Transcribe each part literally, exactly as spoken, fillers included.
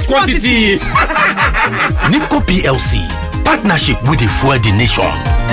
great quantity. Nipco P L C, partnership with the Fuel the Nation.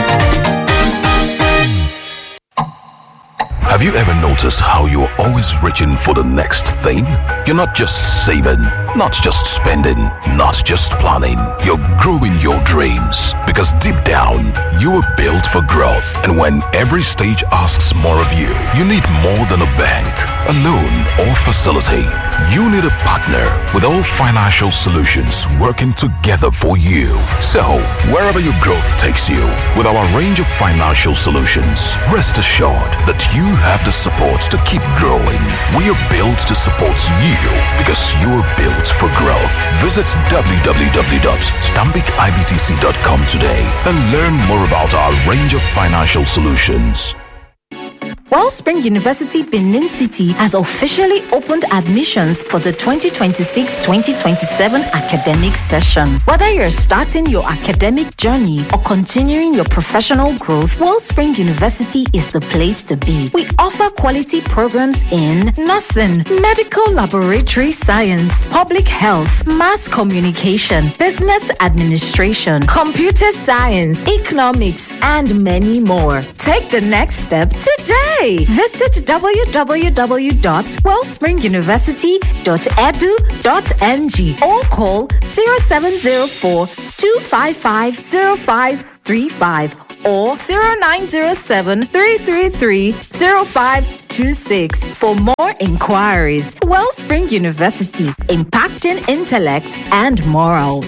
Have you ever noticed how you're always reaching for the next thing? You're not just saving, not just spending, not just planning. You're growing your dreams because deep down, you were built for growth. And when every stage asks more of you, you need more than a bank, a loan, or facility. You need a partner with all financial solutions working together for you. So, wherever your growth takes you, with our range of financial solutions, rest assured that you have the support to keep growing. We are built to support you because you are built for growth. Visit w w w dot stanbic i b t c dot com today and learn more about our range of financial solutions. Wellspring University Benin City has officially opened admissions for the twenty twenty-six twenty twenty-seven academic session. Whether you're starting your academic journey or continuing your professional growth, Wellspring University is the place to be. We offer quality programs in nursing, medical laboratory science, public health, mass communication, business administration, computer science, economics, and many more. Take the next step today. Visit w w w dot wellspring university dot e d u dot n g or call zero seven zero four, two five five, zero five three five or zero nine zero seven, three three three, zero five two six for more inquiries. Wellspring University, impacting intellect and morals.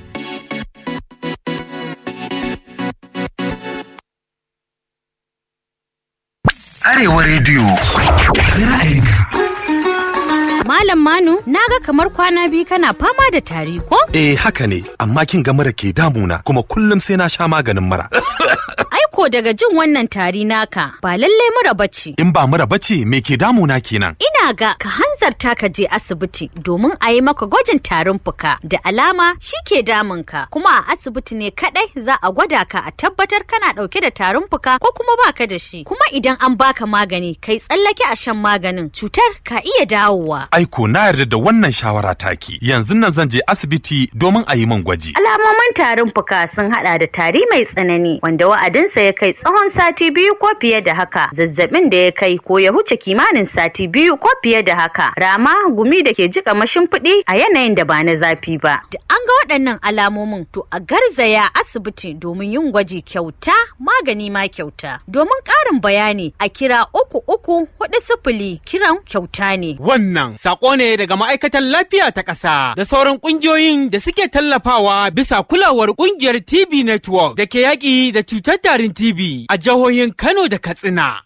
Arewa Radio. Ra'ayinka. Malam Manu, naga kamar kwana biyu kana fama da tari ko? Eh haka ne, amma kin ga mura ke damuna kuma kullum sai na sha maganin mura. Aiko daga jin wannan tari naka, ba lalle mura bace. In ba mura bace, me ke damuna kenan? Ina ga ka hanzarta ka je asibiti domin a yi maka gwajin tarin fuka da alama shi ke damunka. Kuma a asibiti ne kadai za a gwada ka a tabbatar kana dauke da tarin fuka ko kuma baka da shi. Kuma idan an baka magani, kai tsallake a shan maganin, cutar ka iya dawowa. Aiko na yarda da wannan shawara taki. Yanzu nan zan je asibiti domin a yi min gwaji. Alamomin tarin fuka sun hada da tari mai tsanani wanda wa'adinsa ya kai tsawon sati biyu ko fiye da haka, zazzabin da ya kai ko ya huce kimanin sati biyu ko fiye da haka, rama, gumi da ke jika mashimfiɗi a yanayin da ba na zafi ba. Da an ga waɗannan alamomin to a garzaya asibiti domin yin gwaji kyauta, magani ma kyauta. Domin ƙarin bayani a kira uku uku hudu sifili, kiran kyauta ne. Wannan sako ne daga ma'aikatan lafiya ta ƙasa da sauran ƙungiyoyin da suke tallafawa bisa kulawar ƙungiyar T B Network da ke yaƙi da cutar tarin T B a jihohin Kano da Katsina.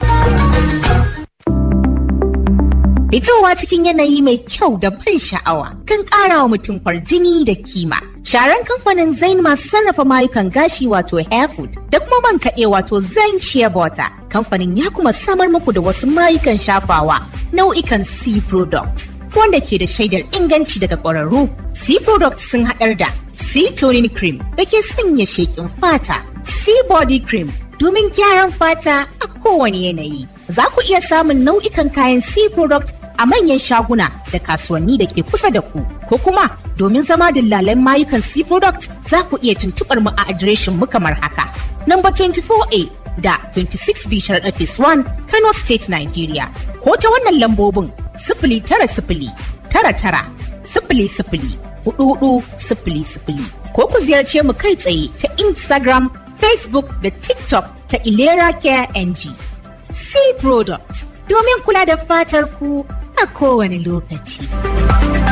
Fitowa cikin yanayi mai kyau da ban sha'awa kan ƙara wa mutum kwarjini da kima. Sharan kamfanin Zain masu sarrafa mayukan gashi wato Hairfood da kuma man kaɗe wato Zain Shea Butter. Kamfanin ya kuma samar muku da wasu mayukan shafawa nau'ikan C products wanda ke da shaidar inganci daga ƙwararru. C products sun haɗar da C toning cream da ke sanya sheƙin fata, C body cream domin gyaran fata a kowane yanayi. Za ku iya samun nau'ikan kayan C product a manyan shaguna da kasuwanni da ke kusa da ku, ko kuma domin zama dillalan mayukan C product za ku iya tuntuɓar mu a adireshin mu kamar haka. Number twenty-four A da twenty-six B Sharaɗa Phase one, Kano State, Nigeria. Ko ta wannan lambobin sifili tara sifili, tara tara, sifili sifili, hudu hudu, sifili sifili. Ko ku ziyarce mu kai tsaye ta Instagram, Facebook da TikTok ta Ilera Care N G. C Products domin kula da fatar ku a kowane lokaci.